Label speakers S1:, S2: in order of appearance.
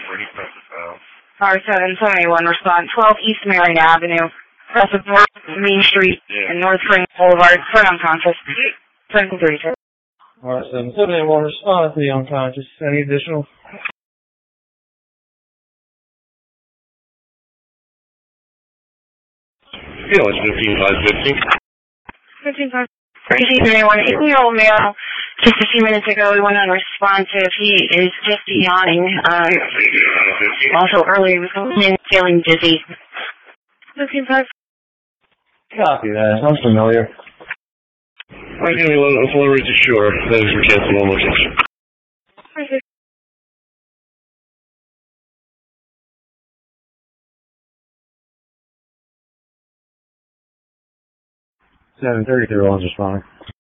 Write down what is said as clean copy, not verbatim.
S1: R771, respond 12 East Marion Avenue, across of North Main Street and North Spring Boulevard, for unconscious. 732.
S2: R771, respond to the unconscious. Any additional?
S3: Yeah, it's 15-5-15.
S1: 15-5. Crazy 31, 8-year-old male. Just a few minutes ago, he went unresponsive. He is just yawning. Also, earlier, he was feeling dizzy. 15-5.
S2: Copy that. Sounds familiar.
S3: Okay, let's lower it to shore. That is for cancel all location.
S2: 733, one's responding.